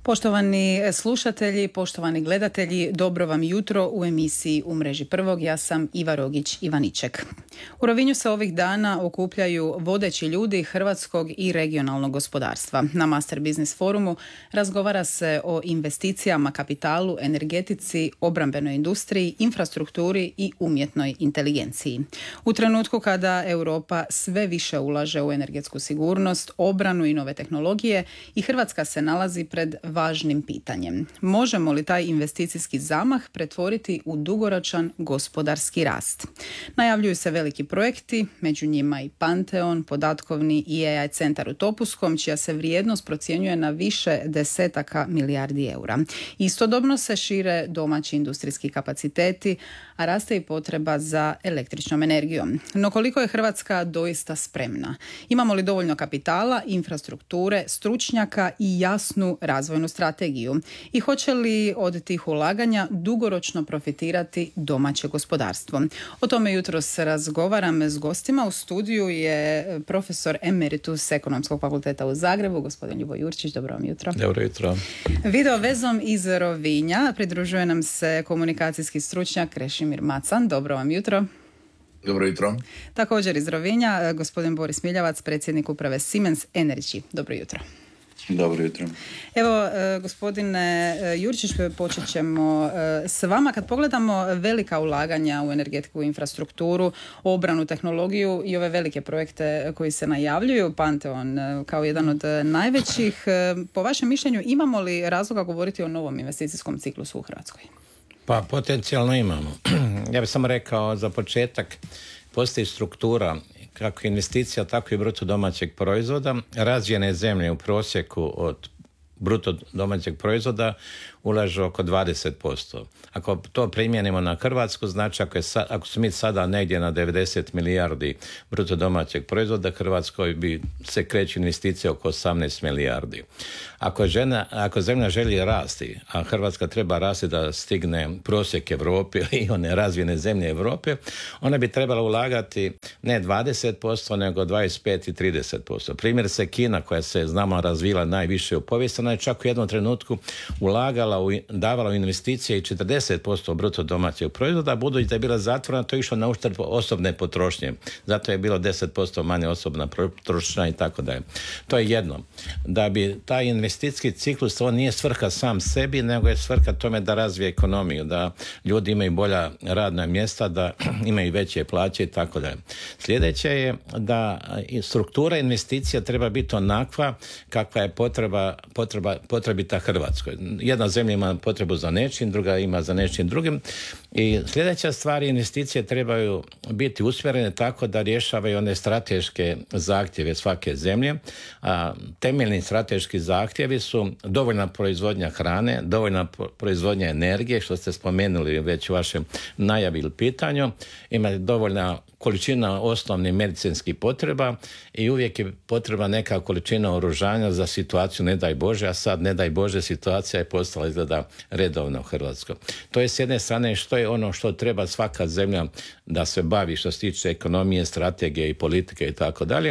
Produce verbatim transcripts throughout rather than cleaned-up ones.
Poštovani slušatelji, poštovani gledatelji, dobro vam jutro u emisiji U mreži prvog. Ja sam Iva Rogić-Ivaniček. U Rovinju se ovih dana okupljaju vodeći ljudi hrvatskog i regionalnog gospodarstva. Na Master Business forumu razgovara se o investicijama, kapitalu, energetici, obrambenoj industriji, infrastrukturi i umjetnoj inteligenciji. U trenutku kada Europa sve više ulaže u energetsku sigurnost, obranu i nove tehnologije, i Hrvatska se nalazi pred važnim pitanjem. Možemo li taj investicijski zamah pretvoriti u dugoročan gospodarski rast? Najavljuju se veliki projekti, među njima i Panteon, podatkovni i A I centar u Topuskom, čija se vrijednost procjenjuje na više desetaka milijardi eura. Istodobno se šire domaći industrijski kapaciteti, a raste i potreba za električnom energijom. No koliko je Hrvatska doista spremna? Imamo li dovoljno kapitala, infrastrukture, stručnjaka i jasnu razvojnu strategiju? I hoće li od tih ulaganja dugoročno profitirati domaće gospodarstvo? O tome jutros razgovaram s gostima. U studiju je profesor emeritus Ekonomskog fakulteta u Zagrebu, gospodin Ljubo Jurčić. Dobro vam jutro. Dobro jutro. Video vezom iz Rovinja pridružuje nam se komunikacijski stručnjak Krešimir Macan. Dobro vam jutro. Dobro jutro. Također iz Rovinja gospodin Boris Miljavac, predsjednik uprave Siemens Energy. Dobro jutro. Dobro jutro. Evo, gospodine Jurčić, počet ćemo s vama. Kad pogledamo velika ulaganja u energetiku, infrastrukturu, obranu, tehnologiju i ove velike projekte koji se najavljuju, Panteon kao jedan od najvećih, po vašem mišljenju imamo li razloga govoriti o novom investicijskom ciklusu u Hrvatskoj? Pa potencijalno imamo. Ja bih samo rekao za početak, postoji struktura kako investicija, tako i bruto domaćeg proizvoda. Razvijene zemlje u prosjeku od bruto domaćeg proizvoda ulažu oko dvadeset posto. Ako to primijenimo na Hrvatsku, znači ako, je sa, ako su mi sada negdje na devedeset milijardi bruto domaćeg proizvoda, Hrvatskoj bi se kreće investicije oko osamnaest milijardi. Ako, žena, ako zemlja želi rasti, a Hrvatska treba rasti da stigne prosjek Europe i one razvijene zemlje Europe, ona bi trebala ulagati ne dvadeset posto, nego dvadeset pet i trideset posto. Primjer se Kina, koja se, znamo, razvila najviše u povijesti, ona je čak u jednom trenutku ulagala, u, davala u investicije i četrdeset posto bruto domaćeg proizvoda, budući da je bila zatvorena, to je išlo na uštrb osobne potrošnje. Zato je bilo deset posto manje osobna potrošnja i tako dalje. To je jedno. Da bi taj investicijski ciklus, on nije svrha sam sebi, nego je svrha tome da razvije ekonomiju, da ljudi imaju bolja radna mjesta, da imaju veće plaće i tako dalje. Sljedeće je da struktura investicija treba biti onakva kakva je potreba, potreba, potrebita Hrvatskoj. Jedna zemlja ima potrebu za nečim, druga ima za nečim drugim. I sljedeća stvar, investicije trebaju biti usmjerene tako da rješavaju one strateške zahtjeve svake zemlje. A temeljni strateški zahtjevi su dovoljna proizvodnja hrane, dovoljna proizvodnja energije, što ste spomenuli već u vašem najavi ili pitanju, ima dovoljna količina osnovnih medicinskih potreba i uvijek je potreba neka količina oružanja za situaciju ne daj Bože, a sad ne daj Bože situacija je postala izgleda redovna u Hrvatskoj. To je s jedne strane što je ono što treba svaka zemlja da se bavi što se tiče ekonomije, strategije i politike i tako dalje.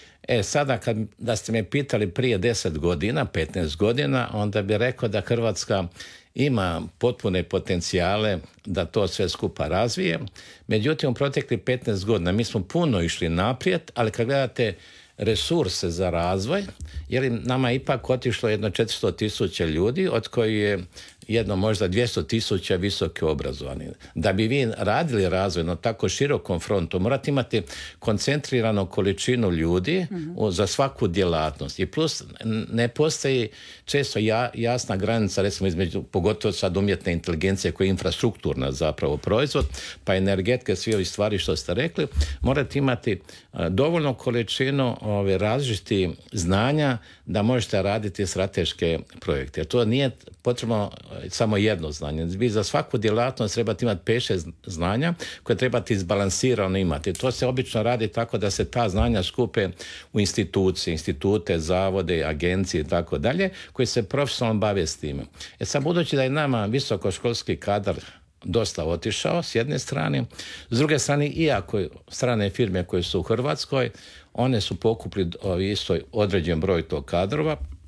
E sada kad da ste me pitali prije deset godina, petnaest godina, onda bi rekao da Hrvatska ima potpune potencijale da to sve skupa razvije. Međutim, u proteklih petnaest godina mi smo puno išli naprijed, ali kad gledate resurse za razvoj, jer nama je ipak otišlo jedno četiristo tisuća ljudi, od koji je jedno možda dvjesto tisuća visoko obrazovani. Da bi vi radili razvoj na tako širokom frontu, morate imati koncentriranu količinu ljudi mm-hmm. za svaku djelatnost. I plus ne postoji često ja, jasna granica, recimo između, pogotovo sad umjetne inteligencije koja je infrastrukturna zapravo proizvod, pa energetike, svi ovi stvari što ste rekli, morate imati dovoljnu količinu ove različitih znanja da možete raditi strateške projekte. Jer to nije potrebno samo jedno znanje. Vi za svaku djelatnost trebate imati pet šest znanja koje trebate izbalansirano imati. To se obično radi tako da se ta znanja skupe u institucije, institute, zavode, agencije i tako dalje, koji se profesionalno bave s time. E sad, budući da je nama visokoškolski kadar dosta otišao s jedne strane, s druge strane, iako strane firme koje su u Hrvatskoj, one su pokupili isto određen broj tog kadrova,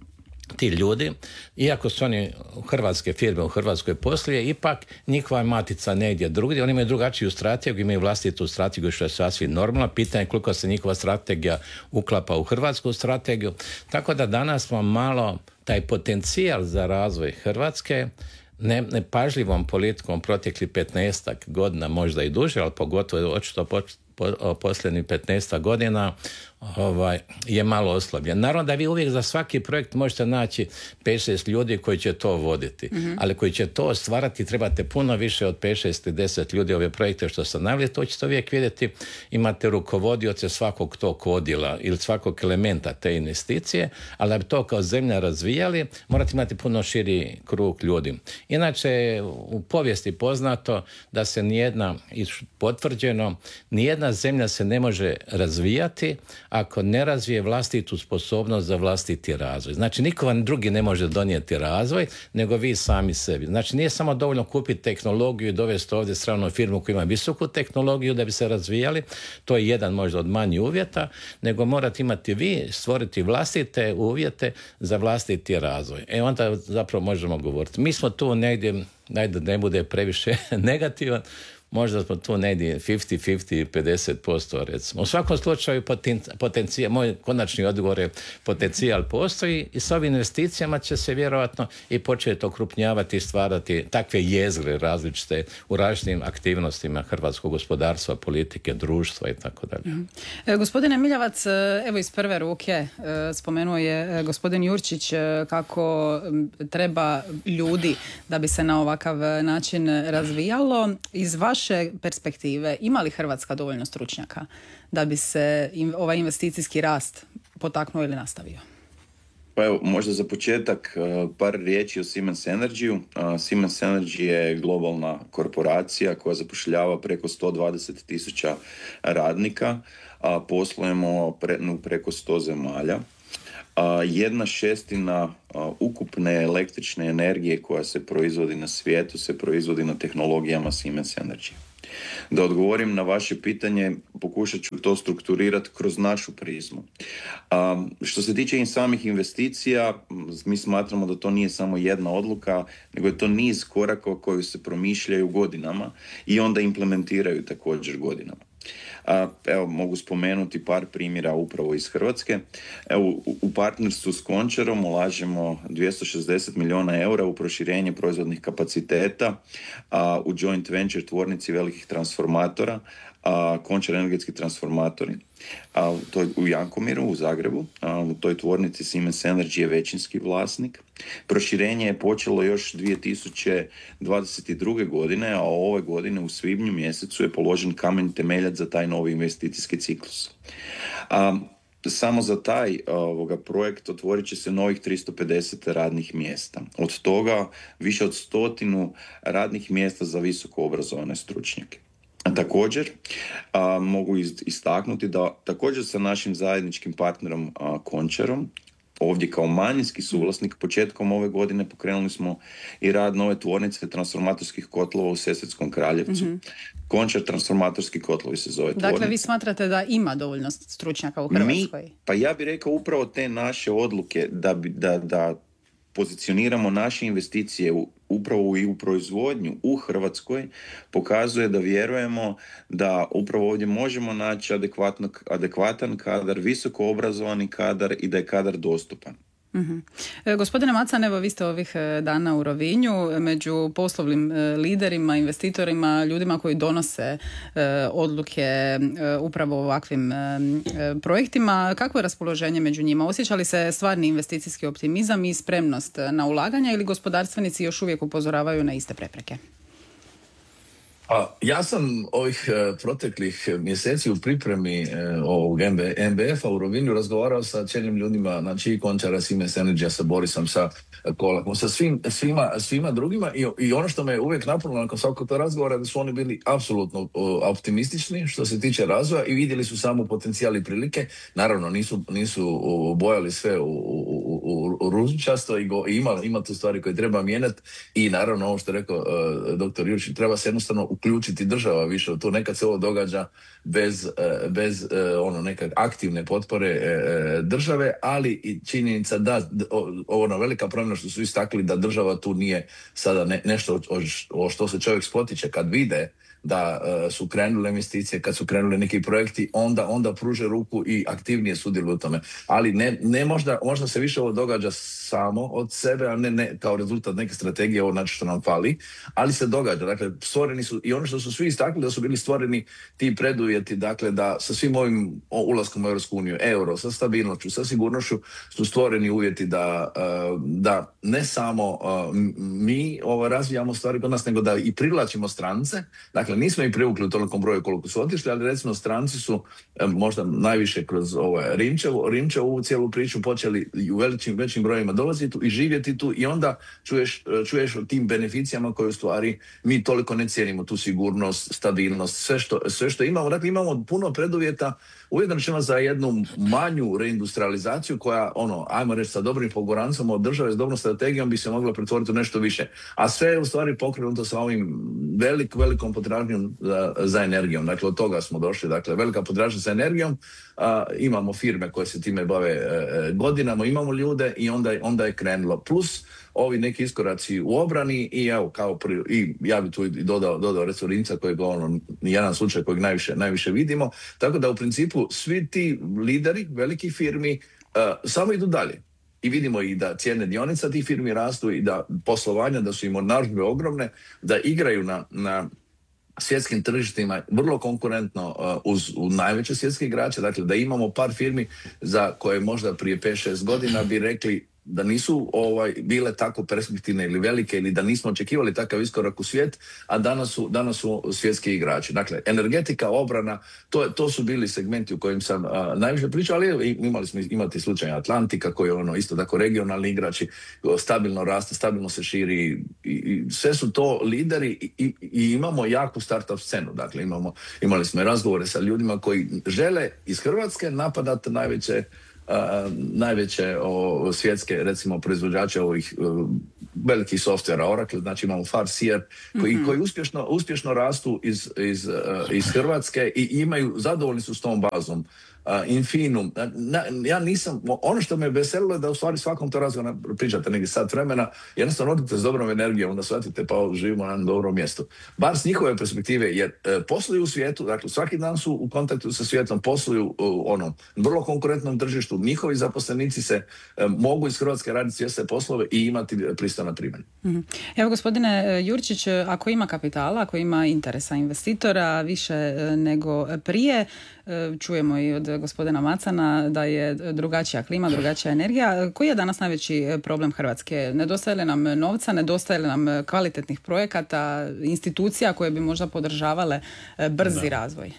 ti ljudi, iako su oni hrvatske firme u Hrvatskoj posluje, ipak njihova matica negdje drugdje, oni imaju drugačiju strategiju, imaju vlastitu strategiju što je sasvim normalno, pitanje je koliko se njihova strategija uklapa u hrvatsku strategiju, tako da danas smo malo taj potencijal za razvoj Hrvatske ne, nepažljivom politikom proteklih petnaestak godina, možda i duže, ali pogotovo očito po, po, posljednjih petnaestak godina ovaj, je malo oslabljen. Naravno da vi uvijek za svaki projekt možete naći pet šest ljudi koji će to voditi, mm-hmm. ali koji će to stvarati trebate puno više od pet šest deset ljudi ove projekte što ste naveli, to ćete uvijek vidjeti, imate rukovodioce svakog tog odjela ili svakog elementa te investicije, ali da bi to kao zemlja razvijali, morate imati puno širi krug ljudi. Inače, u povijesti poznato da se nijedna, i potvrđeno, nijedna zemlja se ne može razvijati ako ne razvije vlastitu sposobnost za vlastiti razvoj. Znači, niko vam drugi ne može donijeti razvoj, nego vi sami sebi. Znači, nije samo dovoljno kupiti tehnologiju i dovesti ovdje stranu firmu koja ima visoku tehnologiju da bi se razvijali, to je jedan možda od manjih uvjeta, nego morate imati vi, stvoriti vlastite uvjete za vlastiti razvoj. E onda zapravo možemo govoriti. Mi smo tu negdje, najde ne bude previše negativan, možda smo tu negdje pedeset pedeset, pedeset posto recimo. U svakom slučaju potencijal, moj konačni odgovor je potencijal postoji i s ovim investicijama će se vjerojatno i početi okrupnjavati i stvarati takve jezgre različite u različitim aktivnostima hrvatskog gospodarstva, politike, društva i tako dalje. E, gospodine Miljavac, evo iz prve ruke e, spomenuo je gospodin Jurčić e, kako treba ljudi da bi se na ovakav način razvijalo. Iz vaše perspektive, ima li Hrvatska dovoljno stručnjaka da bi se im, ovaj investicijski rast potaknuo ili nastavio? Pa evo, možda za početak par riječi o Siemens Energyu. Siemens Energy je globalna korporacija koja zapošljava preko sto dvadeset tisuća radnika, a poslujemo pre, preko sto zemalja. Jedna šestina ukupne električne energije koja se proizvodi na svijetu se proizvodi na tehnologijama Siemens Energy. Da odgovorim na vaše pitanje, pokušat ću to strukturirati kroz našu prizmu. Um, što se tiče i samih investicija, mi smatramo da to nije samo jedna odluka, nego je to niz koraka koji se promišljaju godinama i onda implementiraju također godinama. A, evo, mogu spomenuti par primjera upravo iz Hrvatske. Evo, u, u partnerstvu s Končarom ulažemo dvjesto šezdeset milijuna eura u proširenje proizvodnih kapaciteta a, u joint venture tvornici velikih transformatora, a, Končar energetski transformatori. A, to je u Jankomiru, u Zagrebu. A, u toj tvornici Siemens Energy je većinski vlasnik. Proširenje je počelo još dvije tisuće dvadeset druge. godine, a ove godine u svibnju mjesecu je položen kamen temeljac za taj novi investicijski ciklus. A, samo za taj ovoga, projekt otvorit će se novih tristo pedeset radnih mjesta. Od toga više od stotinu radnih mjesta za visoko obrazovane stručnjake. A također a, mogu istaknuti da također sa našim zajedničkim partnerom a, Končarom, ovdje kao manjinski suvlasnik, početkom ove godine pokrenuli smo i rad nove tvornice transformatorskih kotlova u Sesvetskom Kraljevcu. Mm-hmm. Končar transformatorski kotlovi se zove tvornica. Dakle, vi smatrate da ima dovoljno stručnjaka u Hrvatskoj? Mi, pa ja bih rekao upravo te naše odluke da, bi, da, da pozicioniramo naše investicije u, upravo i u proizvodnju u Hrvatskoj, pokazuje da vjerujemo da upravo ovdje možemo naći adekvatan kadar, visoko obrazovani kadar i da je kadar dostupan. Mm-hmm. E, gospodine Macan, evo vi ste ovih dana u Rovinju među poslovnim e, liderima, investitorima, ljudima koji donose e, odluke e, upravo u ovakvim e, projektima. Kakvo je raspoloženje među njima? Osjeća li se stvarni investicijski optimizam i spremnost na ulaganja ili gospodarstvenici još uvijek upozoravaju na iste prepreke? A, ja sam ovih e, proteklih mjeseci u pripremi e, ovog M B F-a u Rovinju razgovarao sa čelnim ljudima, znači i Končara, Siemens Energy, sa Borisom, sa Kolakom, sa svim, svima, svima drugima i, i ono što me uvijek napunilo nakon svakog tog razgovora da su oni bili apsolutno o, optimistični što se tiče razvoja i vidjeli su samo potencijal i prilike. Naravno nisu, nisu bojali sve u, u, u, u ružičasto i, go, i ima, ima tu stvari koje treba mijenjati i naravno ovo što je rekao uh, doktor Jurčić, treba se jednostavno uključiti država više u to. Nekad se ovo događa bez, uh, bez uh, ono neke aktivne potpore uh, države, ali i činjenica da ovo velika promjena što su istakli da država tu nije sada ne, nešto o, o što se čovjek spotiče kad vide da uh, su krenule investicije, kad su krenuli neki projekti, onda, onda pruže ruku i aktivnije sudjeluju u tome. Ali ne, ne možda, možda se više ovo događa samo od sebe, a ne, ne kao rezultat neke strategije, ovo znači što nam fali, ali se događa. Dakle, stvoreni su, i ono što su svi istakli, da su bili stvoreni ti preduvjeti, dakle, da sa svim ovim ulaskom u Europsku uniju, euro, sa stabilnošću, sa sigurnošću, su stvoreni uvjeti da, uh, da ne samo uh, mi ovo razvijamo stvari kod nas, nego da i privlačimo strance. Dakle, nismo ih privukli u tolikom broju koliko su otišli, ali recimo stranci su eh, možda najviše kroz ovaj, Rimčevu, Rimčevu ovu cijelu priču počeli i u veličim, većim brojima dolaziti tu i živjeti tu i onda čuješ, čuješ o tim beneficijama koje u stvari mi toliko ne cijenimo, tu sigurnost, stabilnost, sve što, sve što imamo. Dakle, imamo puno preduvjeta ujedno rečeno za jednu manju reindustrializaciju koja, ono, ajmo reći sa dobrim pogorancom od države, s dobrom strategijom bi se mogla pretvoriti u nešto više. A sve je u stvari pokrenuto sa ovim velik, velikom potražnjom za, za energijom. Dakle, od toga smo došli. Dakle, velika potražnja za energijom. A, imamo firme koje se time bave e, godinama, imamo ljude i onda, onda je krenulo. Plus ovi neki iskoraci u obrani i evo kao pri, i ja bi tu i dodao, dodao recimo Rimca kojeg ono, jedan slučaj kojeg najviše, najviše vidimo. Tako da u principu svi ti lideri velikih firmi uh, samo idu dalje. I vidimo i da cijene dionica tih firmi rastu i da poslovanja, da su im narudžbe ogromne, da igraju na, na svjetskim tržištima vrlo konkurentno uh, uz u najveće svjetske igrače. Dakle, da imamo par firmi za koje možda prije pet šest godina bi rekli da nisu ovaj, bile tako perspektivne ili velike ili da nismo očekivali takav iskorak u svijet, a danas su, danas su svjetski igrači. Dakle, energetika, obrana, to, to su bili segmenti u kojim sam a, najviše pričao, ali imali smo imati slučaj Atlantika koji je ono isto tako regionalni igrači, stabilno raste, stabilno se širi i, i sve su to lideri i, i, i imamo jaku startup scenu. Dakle, imamo, imali smo razgovore sa ljudima koji žele iz Hrvatske napadati najveće Uh, najveće o, svjetske, recimo, proizvođače ovih uh, velikih softvera, Oracle, znači imamo Farseer, koji, mm-hmm. koji uspješno, uspješno rastu iz, iz, uh, iz Hrvatske i imaju, zadovoljni su s tom bazom. Uh, Infinum. Na, ja nisam, ono što me veselilo je da u stvari svakom to razgovor pričate negdje sat vremena, jednostavno odite s dobrom energijom, onda shvatite pa živimo na dobrom mjestu. Bar s njihove perspektive, jer uh, posluju u svijetu, dakle svaki dan su u kontaktu sa svijetom, posluju u ono vrlo konkurentnom tržištu, njihovi zaposlenici se uh, mogu iz Hrvatske raditi svjetske poslove i imati pristojna primanja. Mm-hmm. Evo, gospodine Jurčić, ako ima kapitala, ako ima interesa investitora više nego prije, čujemo i od gospodina Macana da je drugačija klima, drugačija energija. Koji je danas najveći problem Hrvatske? Nedostaje li nam novca, nedostaje li nam kvalitetnih projekata, institucija koje bi možda podržavale brzi da. razvoj?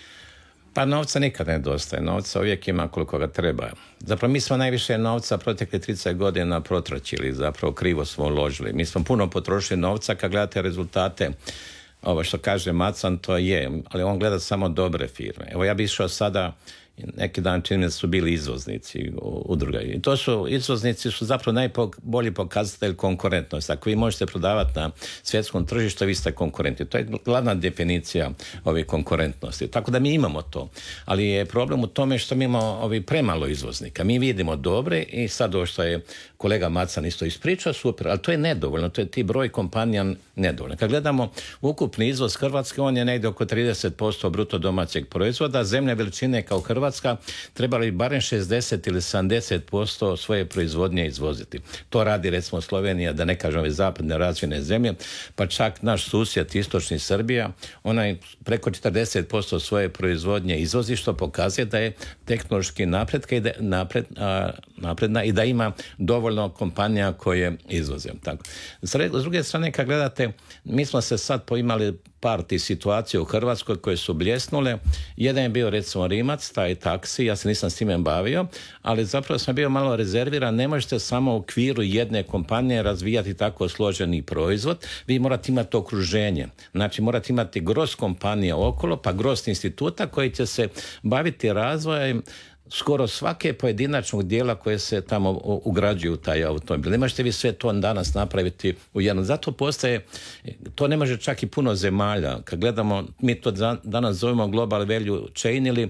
Pa novca nikad ne nedostaje. Novca uvijek ima koliko ga treba. Zapravo mi smo najviše novca protekle trideset godina protračili, zapravo krivo smo uložili. Mi smo puno potrošili novca, kad gledate rezultate, ovo što kaže Macan, to je, ali on gleda samo dobre firme. Evo ja bi išao sada, neki dan čini su bili izvoznici udruga. I to su, izvoznici su zapravo najbolji pokazatelj konkurentnosti. Ako vi možete prodavati na svjetskom tržištu, vi ste konkurenti. To je glavna definicija ove konkurentnosti. Tako da mi imamo to. Ali je problem u tome što mi imamo ovi premalo izvoznika. Mi vidimo dobre i sad ovo što je kolega Macan isto ispričao, super, ali to je nedovoljno. To je ti broj kompanija nedovoljno. Kad gledamo ukupni izvoz Hrvatske, on je negdje oko trideset posto bruto domaćeg proizvoda. Zemlje veličine kao Hrvatska trebali barem šezdeset ili sedamdeset posto svoje proizvodnje izvoziti. To radi recimo Slovenija, da ne kažem ove zapadne razvijene zemlje, pa čak naš susjed istočni Srbija, onaj preko četrdeset posto svoje proizvodnje izvozi, što pokazuje da je tehnološki napretka i da, napred, a, napredna i da ima dovoljno kompanija koje izvoze. Tako. S druge strane, kad gledate, mi smo se sad poimali par tih situacija u Hrvatskoj koje su bljesnule. Jedan je bio recimo Rimac, taj taksi, ja se nisam s time bavio, ali zapravo sam bio malo rezerviran. Ne možete samo u okviru jedne kompanije razvijati tako složeni proizvod, vi morate imati okruženje. Znači morate imati gros kompanije okolo, pa gros instituta koji će se baviti razvojem skoro svake pojedinačnog dijela koje se tamo ugrađuju u taj automobil. Ne možete vi sve to danas napraviti u jednom. Zato postaje, to ne može čak i puno zemalja. Kad gledamo, mi to danas zovemo global value chain ili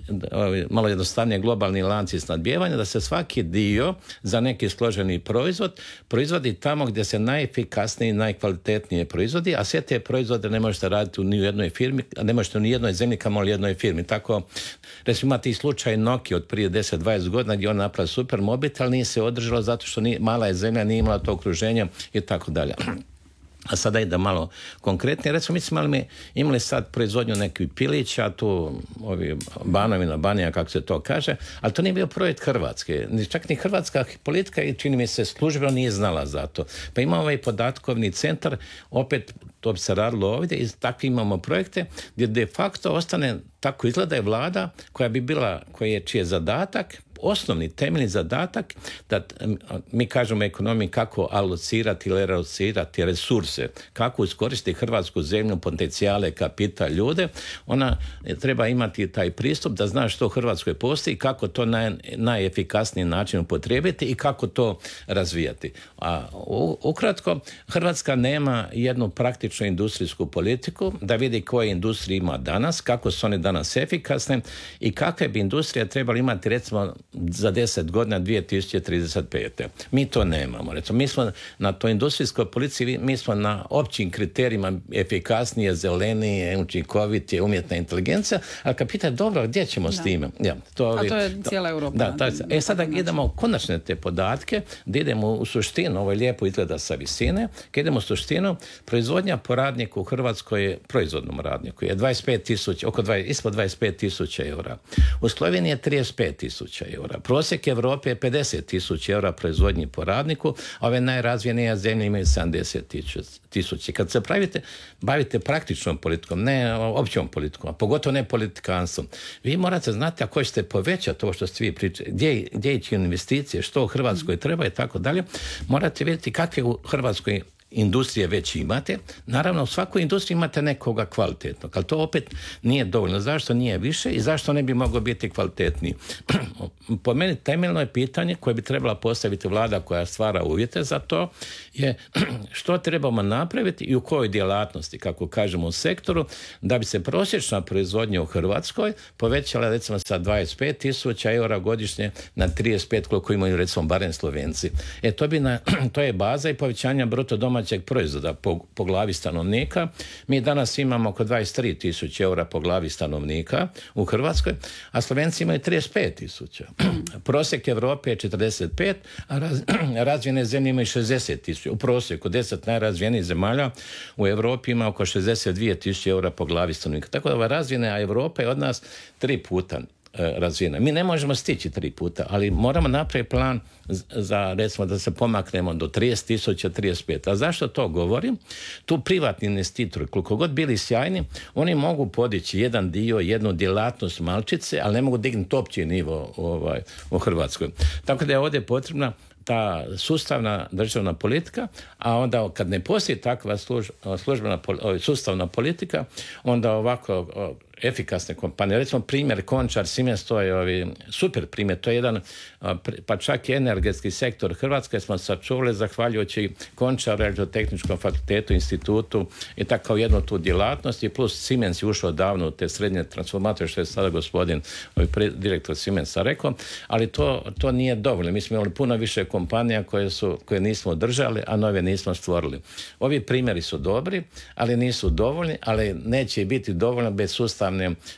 malo jednostavnije globalni lanci snabdijevanja, da se svaki dio za neki složeni proizvod proizvodi tamo gdje se najefikasnije i najkvalitetnije proizvodi, a sve te proizvode ne možete raditi u ni u jednoj firmi, a ne možete u ni jednoj zemlji kamoli jednoj firmi. Tako, recimo imate i slučaj Nokia od prije deset dvadeset godina gdje on napravi super mobitel, nije se održalo zato što nije, mala je zemlja, nije imala to okruženje i tako dalje. A sada ide malo konkretnije. Recimo, mi smo imali, imali sad proizvodnju nekih pilića, tu ovi Banovina, Banija, kako se to kaže, ali to nije bio projekt Hrvatske. Čak ni hrvatska politika i čini mi se službeno nije znala za to. Pa imamo ovaj podatkovni centar, opet to bi se radilo ovdje i takvi imamo projekte gdje de facto ostane, tako izgleda je vlada koja bi bila, koji je čiji je zadatak, osnovni temeljni zadatak da mi kažemo u ekonomiji kako alocirati ili relocirati resurse, kako iskoristiti hrvatsku zemlju, potencijale, kapital, ljude. Ona treba imati taj pristup da zna što u Hrvatskoj postoji, kako to na najefikasniji način upotrijebiti i kako to razvijati. A ukratko, Hrvatska nema jednu praktičnu industrijsku politiku da vidi koje industrije ima danas, kako su one danas efikasne i kakve bi industrije trebali imati recimo za deset godina dvije tisuće trideset pete. Mi to nemamo. Recimo, mi smo na toj industrijskoj politici, mi smo na općim kriterijima efikasnije, zelenije, učinkovitije, umjetna inteligencija, a kad pitaju, dobro, gdje ćemo da. s time? Ja, to, a to je cijela Europa. Da, da, e sada idemo konačne te podatke, da idemo u suštinu, ovo je lijepo izgleda sa visine, kad idemo u suštinu, proizvodnja po radniku u Hrvatskoj je, proizvodnom radniku je dvadeset pet tisuća, oko dvadeset, ispod dvadeset pet tisuća eura. U Sloveniji je trideset pet tisuća eura. Prosjek Evrope je pedeset tisuća eura proizvodnji po radniku, a ove najrazvijenije zemlje imaju sedamdeset tisuća. Kad se pravite, bavite praktičnom politikom, ne općom politikom, a pogotovo ne politikanstvom, vi morate znati ako ćete povećati ovo što ste vi pričali, gdje, gdje ići investicije, što u Hrvatskoj treba i tako dalje, morate vidjeti kakve u Hrvatskoj industrije već imate. Naravno, u svakoj industriji imate nekoga kvalitetnog, ali to opet nije dovoljno. Zašto nije više i zašto ne bi moglo biti kvalitetniji? Po meni temeljno je pitanje koje bi trebala postaviti vlada koja stvara uvjete za to je što trebamo napraviti i u kojoj djelatnosti, kako kažemo u sektoru, da bi se prosječna proizvodnja u Hrvatskoj povećala recimo sa dvadeset pet tisuća eura godišnje na trideset pet koliko imaju recimo barem Slovenci. E to bi na, to je baza i povećanja bruto domaćeg proizvoda po, po glavi stanovnika. Mi danas imamo oko dvadeset tri tisuće eura po glavi stanovnika u Hrvatskoj, a Slovenci imaju trideset pet tisuća. Prosjek Evrope je četrdeset pet, a raz, razvijene zemlje imaju šezdeset tisuća. U prosjeku deset najrazvijenijih zemalja u Europi ima oko šezdeset dvije tisuće eura po glavi stanovnika. Tako da ova razvijena Evropa je od nas tri puta razvijena. Mi ne možemo stići tri puta, ali moramo napraviti plan za, recimo, da se pomaknemo do trideset tisuća, trideset pet. A zašto to govorim? Tu privatni investitori, koliko god bili sjajni, oni mogu podići jedan dio, jednu djelatnost malčice, ali ne mogu dignuti opći nivo ovaj, u Hrvatskoj. Tako da je ovdje potrebna ta sustavna državna politika, a onda kad ne postoji takva služ, službena sustavna politika, onda ovako efikasne kompanije. Recimo primjer Končar, Siemens, to je ovi, super primjer, to je jedan, pa čak i energetski sektor Hrvatske smo sačuvali zahvaljujući Končaru, Elektrotehničkom fakultetu, institutu i tako kao jednu tu djelatnost i plus Siemens je ušao davno u te srednje transformatore, što je sada gospodin ovaj, direktor Siemensa rekao, ali to, to nije dovoljno. Mi smo imali puno više kompanija koje, su, koje nismo održali, a nove nismo stvorili. Ovi primjeri su dobri, ali nisu dovoljni, ali neće biti dovoljno bez sustavne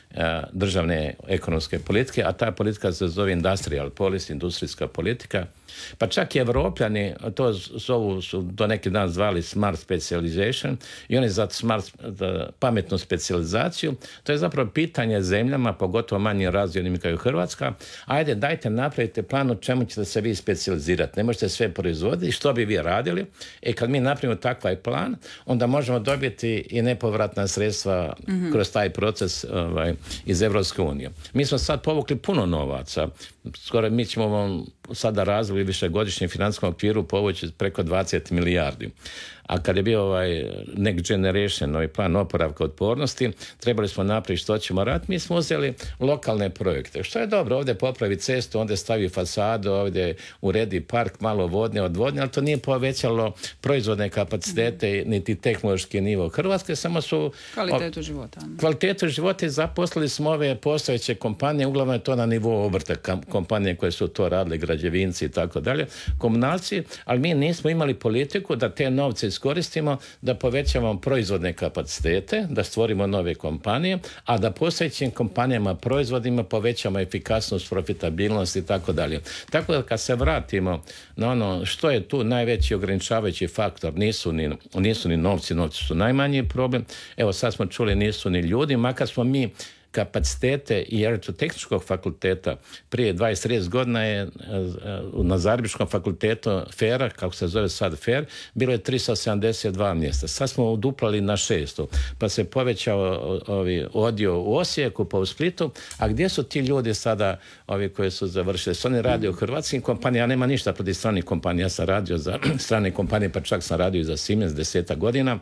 državne ekonomske politike, a ta politika se zove industrial policy, industrijska politika. Pa čak i Evropljani to zovu, su do neki dan zvali smart specialization i oni za smart, za pametnu specijalizaciju. To je zapravo pitanje zemljama, pogotovo manje razvijenim kao i Hrvatska. Ajde, dajte, napravite plan o čemu ćete se vi specijalizirati. Ne možete sve proizvoditi, što bi vi radili. E kad mi napravimo takav plan, onda možemo dobiti i nepovratna sredstva mm-hmm. kroz taj proces ovaj, iz Evropske unije. Mi smo sad povukli puno novaca. skoro mi ćemo vam sada razvoj višegodišnjem financijskom okviru povući preko dvadeset milijardi. A kad je bio ovaj Next Generation, ovaj plan oporavka otpornosti, trebali smo napraviti što ćemo raditi. Mi smo uzeli lokalne projekte. Što je dobro, ovdje popravi cestu, ovdje stavi fasadu, ovdje uredi park, malo vodne odvodnje, ali to nije povećalo proizvodne kapacitete, mm. niti tehnološki nivo Hrvatske, samo su... Kvalitetu života. Kvalitetu života i zaposlili smo ove postojeće kompanije, uglavnom je to na nivou obrta, kompanije koje su to radili, građevinci i tako dalje, komunalci, ali mi nismo imali politiku da te novce iskoristimo, da povećamo proizvodne kapacitete, da stvorimo nove kompanije, a da postojećim kompanijama, proizvodima povećamo efikasnost, profitabilnost i tako dalje. Tako da kad se vratimo na ono što je tu najveći ograničavajući faktor, nisu ni, nisu ni novci, novci su najmanji problem. Evo sad smo čuli nisu ni ljudi, makar smo mi kapacitete i elektrotehničkog fakulteta prije dvadeset trideset godina je na Zagrebačkom fakultetu FER-a, kako se zove sad FER, bilo je tristo sedamdeset dva mjesta. Sad smo uduplali na šesto, pa se povećao ovi odio u Osijeku, pa u Splitu. A gdje su ti ljudi sada, ovi koji su završili? Su oni radi u hrvatskim kompanijama, ja nema ništa protiv stranih kompanija, ja sam radio za strane kompanije, pa čak sam radio i za Siemens desetak godina.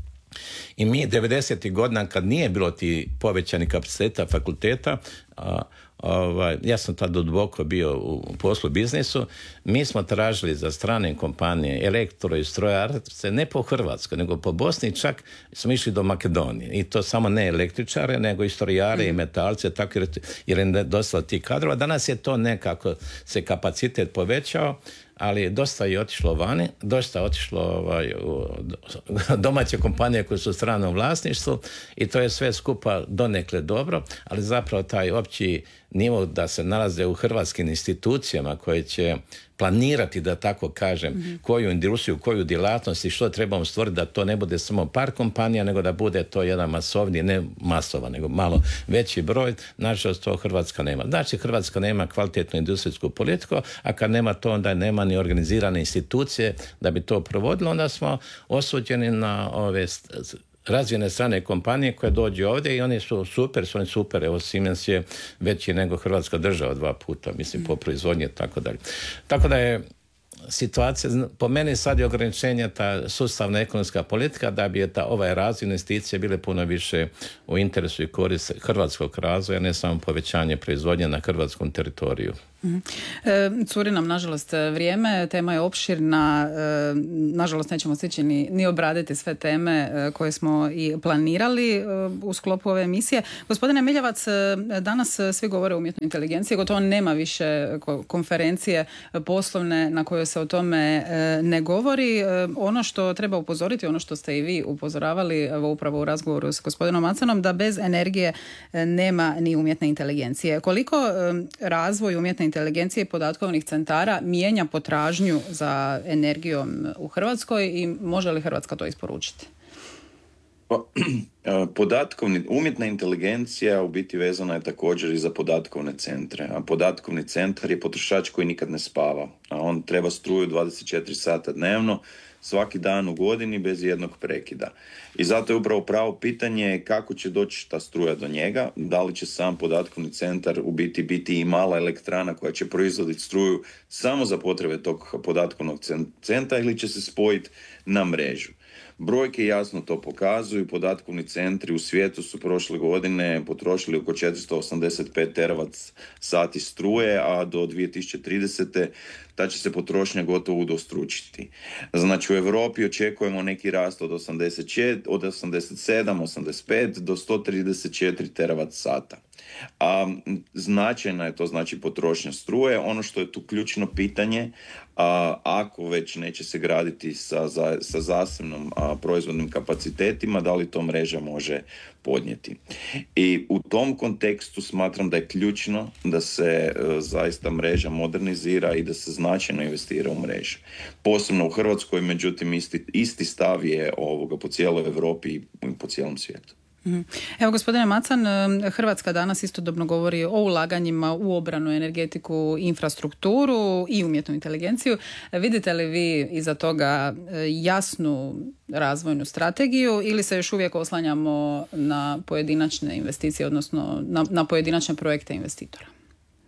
I mi devedesetih godina kad nije bilo ti povećani kapaciteta fakulteta, a, ovaj, ja sam tada duboko bio u poslu biznisu, mi smo tražili za strane kompanije elektro i strojarce ne po Hrvatskoj, nego po Bosni, čak smo išli do Makedonije. I to samo ne električare, nego i strojare mm. i metalce, tako jer, jer je dosta tih kadrova. Danas je to nekako se kapacitet povećao, ali dosta je otišlo vani, dosta je otišlo ovaj, u domaće kompanije koje su u stranom vlasništvu i to je sve skupa donekle dobro, ali zapravo taj opći nivo da se nalaze u hrvatskim institucijama koje će planirati, da tako kažem, mm-hmm. koju industriju, koju djelatnost i što trebamo stvoriti da to ne bude samo par kompanija, nego da bude to jedan masovni, ne masova, nego malo veći broj. Nažalost, to Hrvatska nema. Znači, Hrvatska nema kvalitetnu industrijsku politiku, a kad nema to, onda nema ni organizirane institucije da bi to provodilo, onda smo osuđeni na ove razvijene strane kompanije koje dođu ovdje i oni su super, su oni super, evo Siemens je veći nego Hrvatska država dva puta, mislim, po proizvodnji i tako dalje. Tako da je situacija, po meni sad je ograničenja ta sustavna ekonomska politika da bi je ta ovaj razvoj investicije bile puno više u interesu i korist hrvatskog razvoja, ne samo povećanje proizvodnje na hrvatskom teritoriju. Mm-hmm. E, curi nam nažalost vrijeme, tema je opširna, e, nažalost nećemo stići ni, ni obraditi sve teme e, koje smo i planirali e, u sklopu ove emisije. Gospodine Miljavac, e, danas svi govore o umjetnoj inteligenciji, gotovo nema više konferencije poslovne na kojoj se o tome e, ne govori. E, ono što treba upozoriti, ono što ste i vi upozoravali evo, upravo u razgovoru s gospodinom Macanom, da bez energije e, nema ni umjetne inteligencije. Koliko e, razvoj umjetne inteligencije i podatkovnih centara mijenja potražnju za energijom u Hrvatskoj i može li Hrvatska to isporučiti? Podatkovni, umjetna inteligencija u biti vezana je također i za podatkovne centre. A podatkovni centar je potrošač koji nikad ne spava. A on treba struju dvadeset četiri sata dnevno, svaki dan u godini bez jednog prekida. I zato je upravo pravo pitanje kako će doći ta struja do njega, da li će sam podatkovni centar u biti biti i mala elektrana koja će proizvoditi struju samo za potrebe tog podatkovnog centra ili će se spojiti na mrežu. Brojke jasno to pokazuju, podatkovni centri u svijetu su prošle godine potrošili oko četiristo osamdeset pet teravat sati struje, a do dvije tisuće tridesete ta će se potrošnja gotovo udostručiti. Znači u Europi očekujemo neki rast od osamdeset četiri, od osamdeset sedam, osamdeset pet do sto trideset četiri teravat sata. A značajna je to znači potrošnja struje. Ono što je tu ključno pitanje, a, ako već neće se graditi sa, za, sa zasebnom a, proizvodnim kapacitetima, da li to mreža može podnijeti. I u tom kontekstu smatram da je ključno da se a, zaista mreža modernizira i da se značajno investira u mrežu. Posebno u Hrvatskoj, međutim isti, isti stav je ovoga po cijeloj Europi i po cijelom svijetu. Evo, gospodine Macan, Hrvatska danas istodobno govori o ulaganjima u obranu, energetiku, infrastrukturu i umjetnu inteligenciju. Vidite li vi iza toga jasnu razvojnu strategiju ili se još uvijek oslanjamo na pojedinačne investicije, odnosno na, na pojedinačne projekte investitora?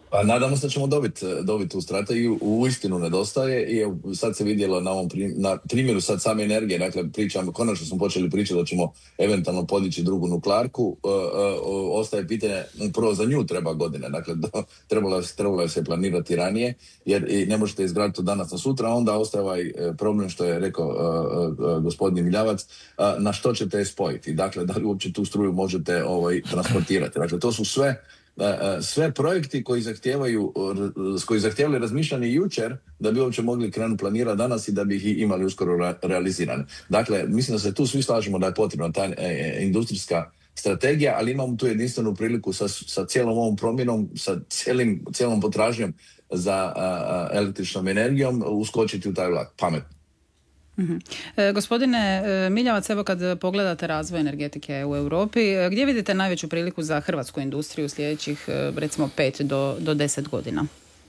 Pa nadamo se da ćemo dobiti dobit tu strategiju. U istinu nedostaje i evo, sad se vidjelo na ovom prim, na primjeru sad same energije, dakle pričamo, konačno smo počeli pričati da ćemo eventualno podići drugu nuklearku, uh, uh, ostaje pitanje, prvo za nju treba godine, dakle do, trebalo, trebalo je se planirati ranije, jer i ne možete izgraditi to danas na sutra, onda ostaje ovaj problem što je rekao uh, uh, gospodin Miljavac, uh, na što ćete je spojiti, dakle da li uopće tu struju možete ovaj, transportirati, dakle to su sve sve projekti koji zahtijevaju, koji zahtijevali razmišljanje jučer da bi uopće mogli krenuti planirati danas i da bi ih imali uskoro realizirane. Dakle, mislim da se tu svi slažemo da je potrebna ta e, industrijska strategija, ali imamo tu jedinstvenu priliku sa, sa cijelom ovom promjenom, sa cijelim, cijelom potražnjom za a, a, električnom energijom uskočiti u taj vlak. Pametno. Mm-hmm. E, gospodine Miljavac, evo kad pogledate razvoj energetike u Europi, gdje vidite najveću priliku za hrvatsku industriju u sljedećih recimo pet do, do deset godina?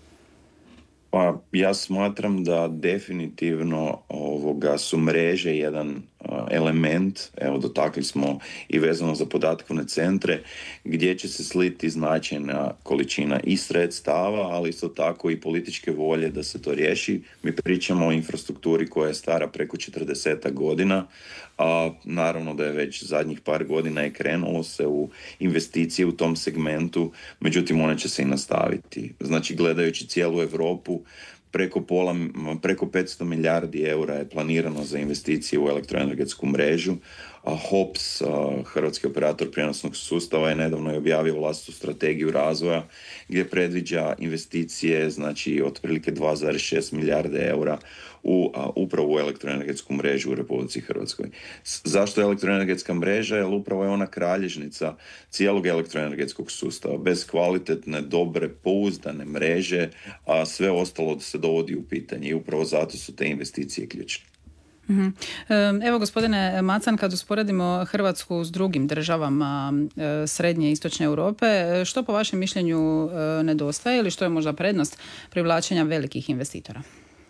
Pa ja smatram da definitivno ovoga su mreže jedan uh, element, evo dotakli smo i vezano za podatkovne centre, gdje će se sliti značajna količina i sredstava, ali isto tako i političke volje da se to riješi. Mi pričamo o infrastrukturi koja je stara preko četrdeset godina, a naravno da je već zadnjih par godina je krenulo se u investicije u tom segmentu, međutim one će se i nastaviti. Znači gledajući cijelu Europu, preko pola, preko petsto milijardi eura je planirano za investicije u elektroenergetsku mrežu. A H O P S, Hrvatski operator prijenosnog sustava, je nedavno je objavio vlastitu strategiju razvoja gdje predviđa investicije, znači otprilike dva zarez šest milijarde eura u, a, upravo u elektroenergetsku mrežu u Republici Hrvatskoj. S- zašto elektroenergetska mreža? Jer upravo je ona kralježnica cijelog elektroenergetskog sustava. Bez kvalitetne, dobre, pouzdane mreže, a sve ostalo se dovodi u pitanje i upravo zato su te investicije ključne. Mm-hmm. Evo gospodine Macan, kad usporedimo Hrvatsku s drugim državama srednje i istočne Europe, što po vašem mišljenju nedostaje ili što je možda prednost privlačenja velikih investitora?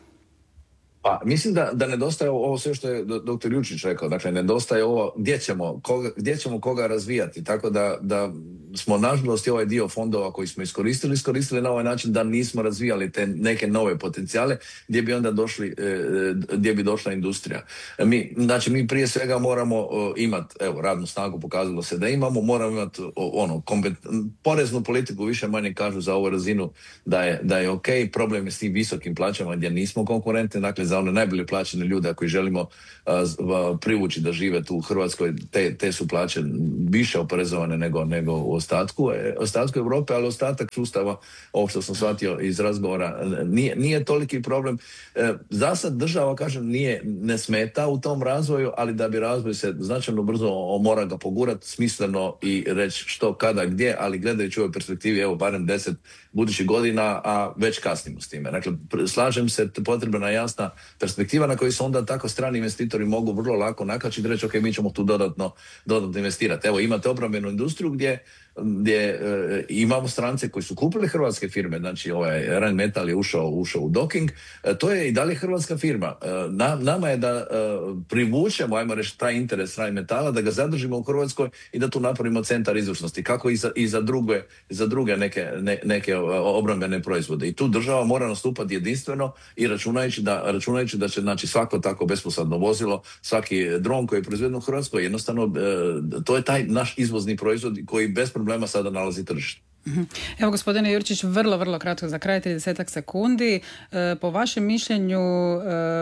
Pa, mislim da, da nedostaje ovo sve što je doktor Jurčić rekao, dakle nedostaje ovo gdje ćemo koga, gdje ćemo koga razvijati, tako da, da smo nažalost i ovaj dio fondova koji smo iskoristili, iskoristili na ovaj način da nismo razvijali te neke nove potencijale gdje bi onda došli, gdje bi došla industrija. Mi, znači mi prije svega moramo imati, evo radnu snagu pokazalo se da imamo, moramo imati ono, kompet, poreznu politiku više manje kažu za ovu razinu da je, da je ok, problem je s tim visokim plaćama gdje nismo konkurentni, dakle za one najbolje plaćene ljude koji želimo uh, privući da žive tu u Hrvatskoj, te, te su plaće više oporezovane nego, nego u ostatku, ostatku Europe, ali ostatak sustava, ovo što sam shvatio iz razgovora, nije, nije toliki problem. E, za sad država, kažem, nije, ne smeta u tom razvoju, ali da bi razvoj se značajno brzo mora ga pogurati smisleno i reći što, kada, gdje, ali gledajući u ovoj perspektivi, evo barem deset budućih godina, a već kasnimo s time. Dakle, slažem se, potrebna jasna perspektiva na koju se onda tako strani investitori mogu vrlo lako nakačiti i reći ok, mi ćemo tu dodatno, dodatno investirati. Evo, imate obrambenu industriju gdje gdje e, imamo strance koji su kupili hrvatske firme, znači ovaj Rheinmetall je ušao, ušao u docking, e, to je i dalje hrvatska firma. E, na, nama je da e, privučemo, ajmo reći, taj interes Rheinmetalla, da ga zadržimo u Hrvatskoj i da tu napravimo centar izvrsnosti, kako i za, i za druge, za druge neke, ne, neke obrambene proizvode. I tu država mora nastupati jedinstveno i računajući da, računajući da će, znači, svako tako besposadno vozilo, svaki dron koji je proizveden u Hrvatskoj, jednostavno e, to je taj naš izvozni proizvod koji bez problema sada nalazi tržište. Evo gospodine Jurčić, vrlo, vrlo kratko za kraj, tridesetak sekundi. E, po vašem mišljenju, e,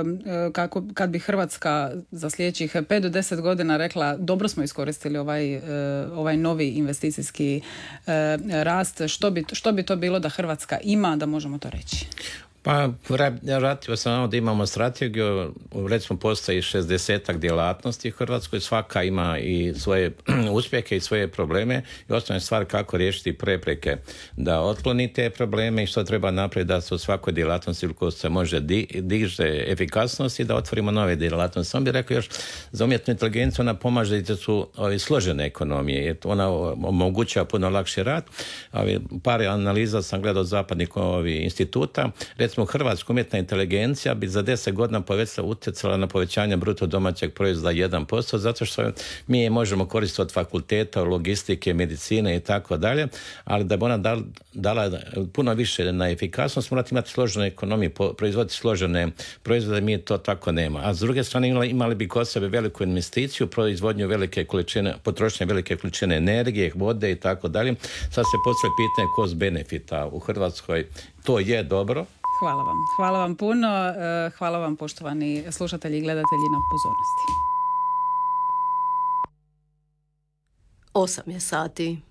kako, kad bi Hrvatska za sljedećih pet do deset godina rekla dobro smo iskoristili ovaj, e, ovaj novi investicijski e, rast, što bi, što bi to bilo da Hrvatska ima, da možemo to reći? Pa, vratio sam ono da imamo strategiju, recimo postoji šezdesetak djelatnosti u Hrvatskoj, svaka ima i svoje uspjehe i svoje probleme i osnovna stvar kako riješiti prepreke da otkloni te probleme i što treba napraviti da se u svakoj djelatnosti koju se može di, diže efikasnost i da otvorimo nove djelatnosti. Sam bih rekao još, za umjetnu inteligenciju ona pomaže da su ovi složene ekonomije, jer ona omogućava puno lakši rad. Ovi, par analiza sam gledao zapadnih ovi instituta, recimo recimo u Hrvatskoj umjetna inteligencija bi za deset godina povećala, utjecala na povećanje bruto domaćeg proizvoda jedan posto, zato što mi je možemo koristiti od fakulteta, logistike, medicine i tako dalje, ali da bi ona dala, dala puno više na efikasnost, morate imati složenu ekonomiju, proizvoditi složene proizvode, mi to tako nema. A s druge strane imali, imali bi kod sebe veliku investiciju, proizvodnju velike količine, potrošnje velike količine energije, vode i tako dalje. Sad se postavlja pitanje cost benefita u Hrvatskoj. To je dobro. Hvala vam. Hvala vam puno. Hvala vam, poštovani slušatelji i gledatelji, na pozornosti. Osam je sati.